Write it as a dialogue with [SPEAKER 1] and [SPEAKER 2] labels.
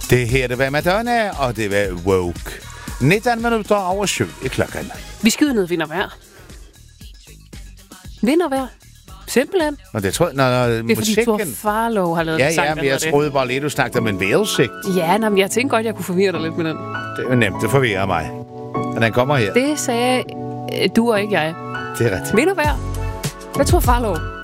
[SPEAKER 1] Det her, det var Madonna, og det var Woke. 19 minutter over 7 i klokken.
[SPEAKER 2] Vi skyder noget vind og vejr. Vind og vejr. Simpelthen.
[SPEAKER 1] Og det tror jeg, når
[SPEAKER 2] det er
[SPEAKER 1] musikken...
[SPEAKER 2] fordi Thor Farlov har lavet en sang.
[SPEAKER 1] Ja, men jeg troede bare lidt, du snakkede om en vejrudsigt.
[SPEAKER 2] Ja, men jeg tænkte godt, jeg kunne forvirre dig lidt med den.
[SPEAKER 1] Det er jo nemt, det forvirrer mig. Men den kommer her.
[SPEAKER 2] Det sagde du og ikke jeg.
[SPEAKER 1] Det er rigtigt.
[SPEAKER 2] Vind og vejr. Hvad tror Farlov?